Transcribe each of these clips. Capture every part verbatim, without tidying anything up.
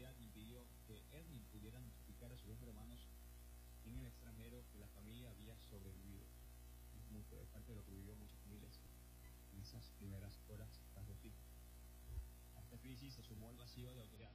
seguridad impidió que Erwin pudiera notificar a sus dos hermanos en el extranjero que la familia había sobrevivido. Es mucho, es parte de lo que vivió muchas familias en esas primeras horas tras los hijos. A esta crisis se sumó el vacío de autoridad,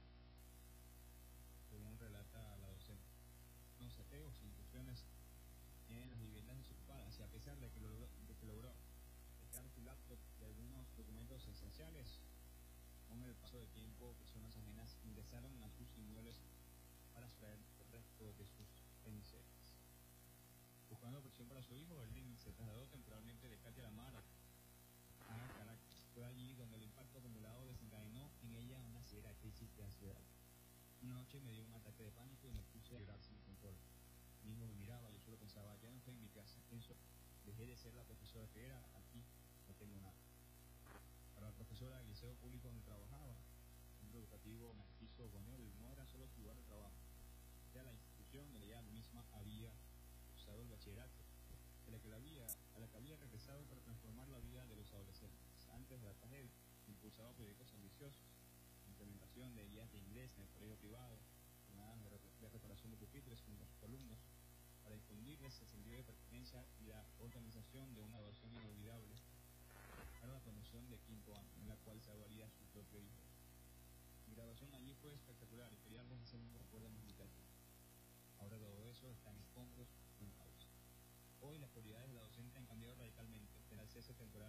según relata la docente. Con saqueos e incursiones en las viviendas desocupadas, y a pesar de que logró, de que logró dejar su laptop y algunos documentos esenciales, con el paso del tiempo personas ajenas ingresaron a sus inmuebles para extraer el resto de sus enseres. Buscando presión para su hijo, Erling se trasladó temporalmente de Catia la Mar a Caracas. Fue allí donde el impacto acumulado desencadenó en ella una severa crisis de ansiedad. Una noche me dio un ataque de pánico y me puse a llorar sin control. Mi hijo me miraba, yo solo pensaba, ya no estoy en mi casa, pienso, dejé de ser la profesora que era, aquí no tengo nada. Para la profesora del liceo público donde trabajaba, un educativo Narciso Bonel no era solo su lugar de trabajo, era la institución donde ella misma había cursado el bachillerato, a la que la había, a la que había regresado para transformar la vida de los adolescentes. Antes de la tragedia, impulsaba proyectos ambiciosos, implementación de guías de inglés en el colegio privado, jornadas de, de reparación de pupitres con los alumnos, para infundirles el sentido de pertenencia y la organización de una graduación inolvidable para la promoción de quinto año, en la cual se evaluaría su propio hijo. Mi graduación allí fue espectacular y quería algo que se me recuerda más significativo. Ahora todo eso está en escombros y en pausa. Hoy las prioridades de la docente han cambiado radicalmente, del cese temporal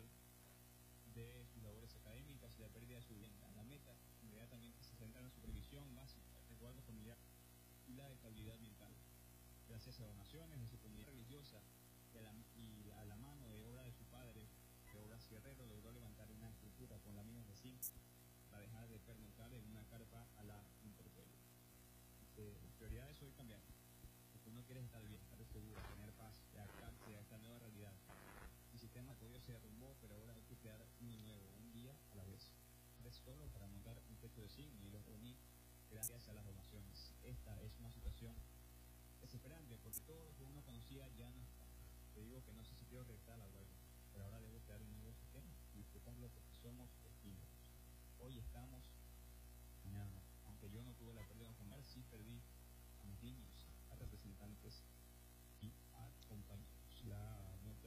de sus labores académicas y la pérdida de su vivienda. La meta inmediatamente se centra en la supervisión básica, el resguardo familiar y la estabilidad mental. Gracias a donaciones de su comunidad religiosa y a la, y a la mano de obra de su padre, de Obras Guerrero, logró levantar una estructura con láminas de zinc para dejar de pernoctar en una carpa a la intemperie. Las prioridades hoy cambian. Si tú no quieres estar bien, estar seguro, tener paz, adaptarse a esta nueva realidad. El sistema de apoyo se derrumbó, pero ahora hay que crear uno nuevo, un día a la vez. No es solo para montar un techo de zinc y lo reuní gracias a las donaciones. Esta es una situación desesperante porque todo lo que uno conocía ya no está. Te digo que no sé si quiero regresar a la huelga, pero ahora debo crear un nuevo sistema y disfrutarlo porque somos testigos. Hoy estamos, mañana no. Aunque yo no tuve la pérdida de familiar, sí perdí a mis niños, a representantes y a compañeros. La nota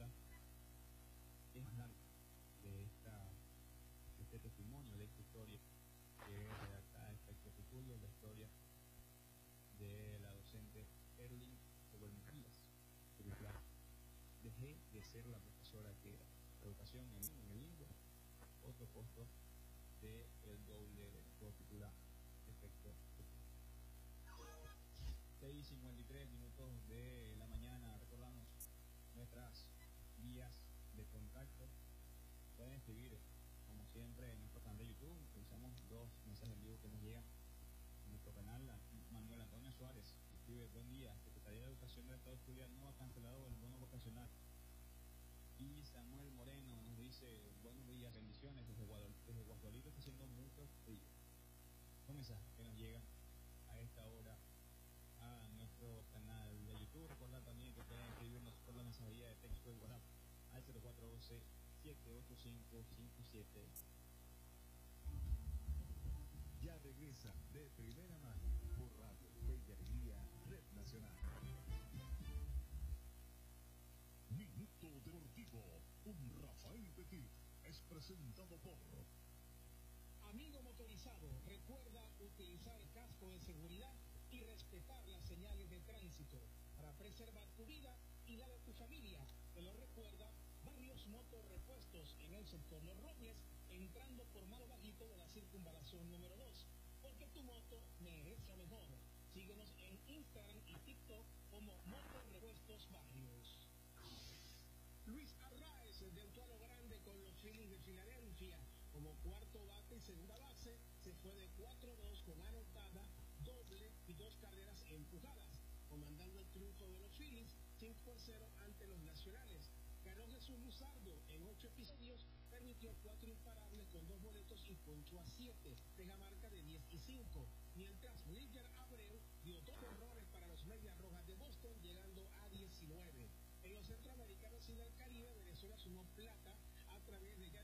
es más larga de, esta, de este testimonio, de esta historia que redacta este artículo, la historia de la docente Erling sobre Mejías. Dejé de ser la profesora que era. Educación en, en el limbo, otro costo del de doble de todo titular, efecto. seis y cincuenta y tres minutos de la mañana, recordamos nuestras vías de contacto. Pueden escribir, como siempre, en nuestro canal de YouTube. Utilizamos dos mensajes en vivo que nos llegan en nuestro canal. Manuel Antonio Suárez escribe: buen día, Secretaría de Educación del Estado Zulia no ha cancelado el bono vocacional. Y Samuel Moreno nos dice: buenos días, bendiciones desde Guadalito, desde Guadalito está haciendo mucho frío. Son mensajes que nos llegan a esta hora a nuestro canal de YouTube. Recuerda también que pueden escribirnos por la mensajería de texto de WhatsApp al cero cuatro uno dos, siete ocho cinco, cinco siete. Ya regresa de primera mano por Radio Fe y Alegría, Red Nacional. Minuto Deportivo, un Rafael Petit es presentado por Amigo motorizado, recuerda utilizar el casco de seguridad y respetar las señales de tránsito para preservar tu vida y la de tu familia. Te lo recuerda Barrios Motor Repuestos en el sector Los Robles, entrando por Malo Bajito de la circunvalación número dos, porque tu moto merece lo mejor. Síguenos en Instagram y TikTok como Motor Repuestos Barrios. Luis Arraez debutó a lo grande con los Phillies de Filadelfia. Como cuarto bate y segunda base, se fue de cuatro dos con anotada, doble y dos carreras empujadas, comandando el triunfo de los Phillies cinco por cero ante los Nacionales. Ganó Jesús Luzardo en ocho episodios, permitió cuatro imparables con dos boletos y ponchó a siete, deja marca de diez y cinco, mientras Wilker Abreu dio dos errores para los Medias Rojas de Boston, llegando a diecinueve. En los centroamericanos y del Caribe, Venezuela sumó plata a través de